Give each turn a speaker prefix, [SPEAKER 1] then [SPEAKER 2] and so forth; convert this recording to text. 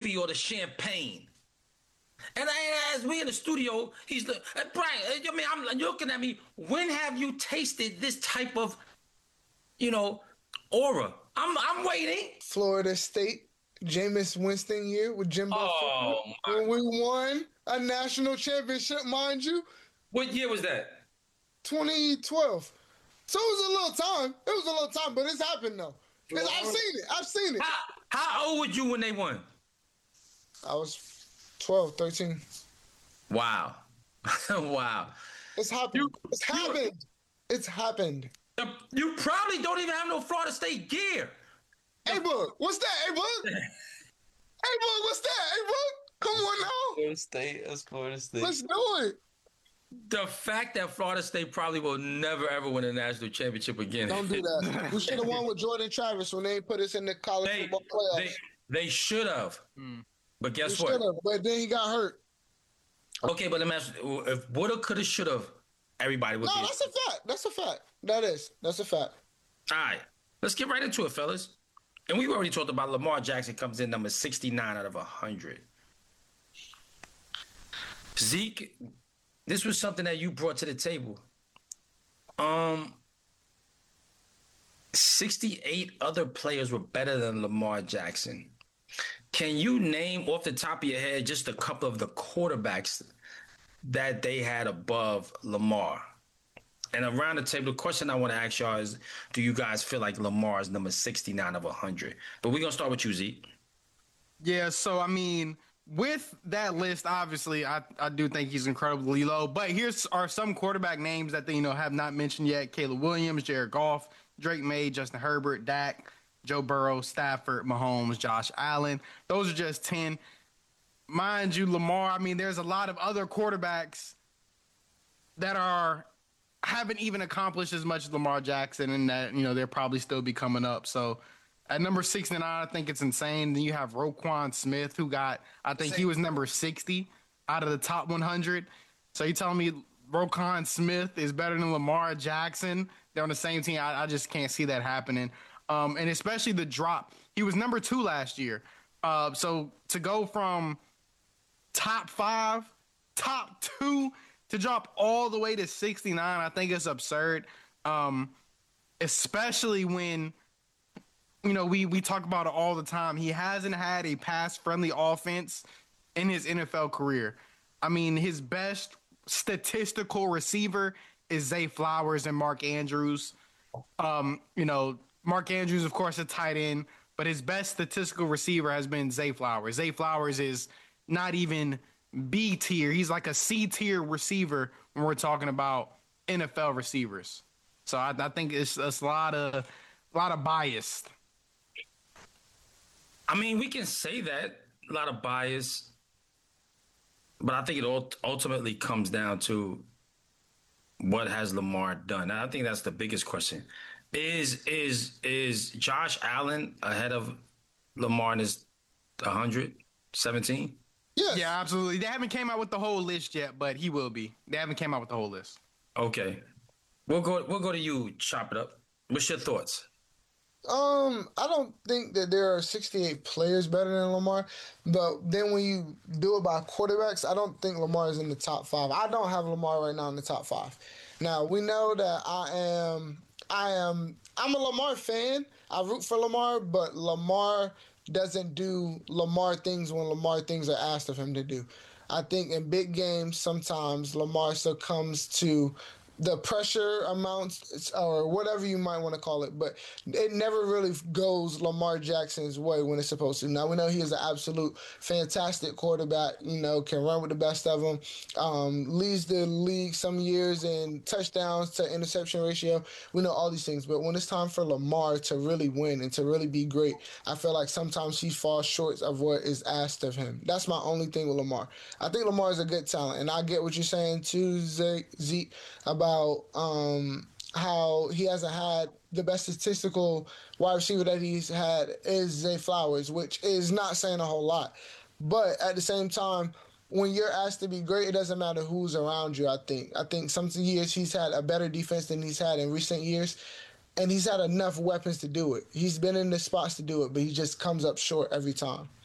[SPEAKER 1] coffee or the champagne. And as we in the studio, he's the Brian. I mean, I'm you're looking at me. When have you tasted this type of, you know, aura? I'm waiting.
[SPEAKER 2] Florida State, Jameis Winston year with Jimbo Fisher
[SPEAKER 1] Oh my!
[SPEAKER 2] when we won a national championship, mind you,
[SPEAKER 1] What year was that?
[SPEAKER 2] 2012. So it was a little time. It was a little time, but it's happened though. I've seen it. I've seen it.
[SPEAKER 1] How old were you when they won?
[SPEAKER 2] I was 12, 13.
[SPEAKER 1] Wow, wow.
[SPEAKER 2] It's happened. It's happened. It's happened.
[SPEAKER 1] You probably don't even have no Florida State gear.
[SPEAKER 2] Hey, Book, what's that? Hey, Book? Hey, Book, what's that? Hey, Book, come on now.
[SPEAKER 3] Florida State. That's Florida State.
[SPEAKER 2] Let's do it.
[SPEAKER 1] The fact that Florida State probably will never ever win a national championship again.
[SPEAKER 2] Don't do that. We should have won with Jordan Travis when they put us in the college football playoffs.
[SPEAKER 1] They should have. But guess what?
[SPEAKER 2] Should have, but then he got hurt.
[SPEAKER 1] Okay, but let me ask you, if woulda, coulda, shoulda, everybody would be.
[SPEAKER 2] No, that's a fact. That's a fact. That's a fact.
[SPEAKER 1] All right, let's get right into it, fellas. And we already talked about Lamar Jackson comes in number 69 out of 100. Zeke, this was something that you brought to the table. 68 other players were better than Lamar Jackson. Can you name off the top of your head just a couple of the quarterbacks that they had above Lamar? And around the table, the question I want to ask y'all is, do you guys feel like Lamar is number 69 of 100? But we're going to start with you, Zeke.
[SPEAKER 4] Yeah, so, I mean, with that list, obviously, I do think he's incredibly low. But here's are some quarterback names that they, have not mentioned yet. Caleb Williams, Jared Goff, Drake May, Justin Herbert, Dak, Joe Burrow, Stafford, Mahomes, Josh Allen. Those are just 10. Mind you, Lamar, I mean, there's a lot of other quarterbacks that haven't even accomplished as much as Lamar Jackson, and that, they'll probably still be coming up. So at number 69, I think it's insane. Then you have Roquan Smith, he was number 60 out of the top 100. So you telling me Roquan Smith is better than Lamar Jackson? They're on the same team. I just can't see that happening. And especially the drop. He was number 2 last year. So to go from top 5, top 2 to drop all the way to 69, I think it's absurd. Especially when, we talk about it all the time. He hasn't had a pass-friendly offense in his NFL career. I mean, his best statistical receiver is Zay Flowers and Mark Andrews. Mark Andrews, of course, a tight end, but his best statistical receiver has been Zay Flowers. Zay Flowers is not even B tier. He's like a C tier receiver when we're talking about NFL receivers. So I think it's a lot of bias.
[SPEAKER 1] I mean, we can say that, a lot of bias, but I think it ultimately comes down to what has Lamar done. And I think that's the biggest question. Is Josh Allen ahead of Lamar in his 117?
[SPEAKER 2] Yes.
[SPEAKER 4] Yeah, absolutely. They haven't came out with the whole list yet, but he will be. They haven't came out with the whole list.
[SPEAKER 1] Okay. We'll go to you, Chop It Up. What's your thoughts?
[SPEAKER 2] I don't think that there are 68 players better than Lamar, but then when you do it by quarterbacks, I don't think Lamar is in the top 5. I don't have Lamar right now in the top 5. Now, we know that I'm a Lamar fan. I root for Lamar, but Lamar doesn't do Lamar things when Lamar things are asked of him to do. I think in big games, sometimes Lamar succumbs to the pressure amounts or whatever you might want to call it, but it never really goes Lamar Jackson's way when it's supposed to. Now, we know he is an absolute fantastic quarterback, can run with the best of them, leads the league some years in touchdowns to interception ratio. We know all these things, but when it's time for Lamar to really win and to really be great, I feel like sometimes he falls short of what is asked of him. That's my only thing with Lamar. I think Lamar is a good talent, and I get what you're saying too, Zeke, about how he hasn't had the best statistical wide receiver that he's had is Zay Flowers, which is not saying a whole lot. But at the same time, when you're asked to be great, it doesn't matter who's around you, I think. I think some years he's had a better defense than he's had in recent years, and he's had enough weapons to do it. He's been in the spots to do it, but he just comes up short every time.